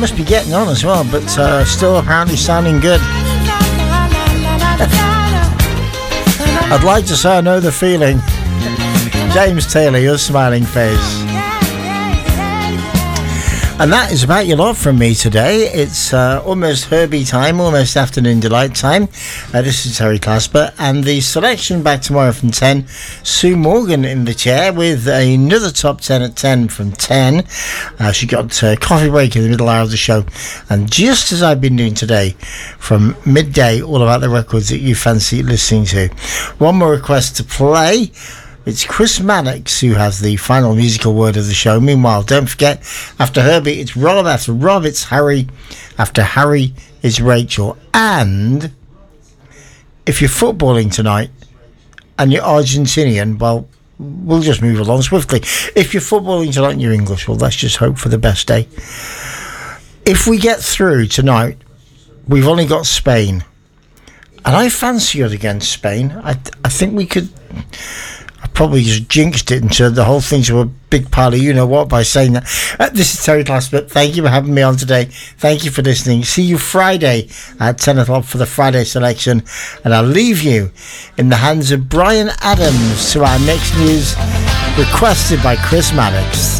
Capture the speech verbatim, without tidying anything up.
must be getting on as well, but uh, still apparently sounding good. I'd like to say I know the feeling. James Taylor, your smiling face. And that is about your lot from me today. It's uh, almost Herbie time, almost afternoon delight time. Uh, this is Terry Clasper, and the selection back tomorrow from ten. Sue Morgan in the chair with another top ten at ten from ten. Uh, she got a uh, coffee break in the middle hour of the show. And just as I've been doing today, from midday, all about the records that you fancy listening to. One more request to play. It's Chris Mannix who has the final musical word of the show. Meanwhile, don't forget, after Herbie, it's Rob. After Rob, it's Harry. After Harry, it's Rachel. And if you're footballing tonight and you're Argentinian, well, we'll just move along swiftly. If you're footballing tonight and you're English, well, let's just hope for the best day. If we get through tonight, we've only got Spain. And I fancy it against Spain. I, I think we could... probably just jinxed it and turned the whole thing to a big pile of you-know-what by saying that. Uh, this is Terry Clasper. Thank you for having me on today. Thank you for listening. See you Friday at ten o'clock for the Friday selection. And I'll leave you in the hands of Brian Adams to our next news requested by Chris Mannix.